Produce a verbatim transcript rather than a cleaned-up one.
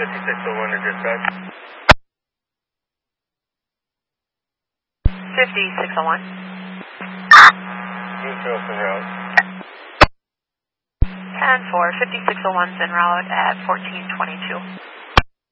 fifty-six oh one to dispatch. fifty-six oh one. East Coast en route. ten four, fifty-six oh one's en route at fourteen twenty-two.